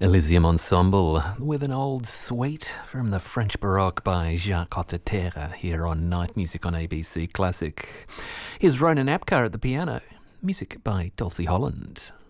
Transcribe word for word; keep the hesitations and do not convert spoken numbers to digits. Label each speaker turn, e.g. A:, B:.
A: Elysium Ensemble with an old suite from the French Baroque by Jacques Hotteterre here on Night Music on A B C Classic. Here's Ronan Apcar at the piano, music by Dulcie Holland.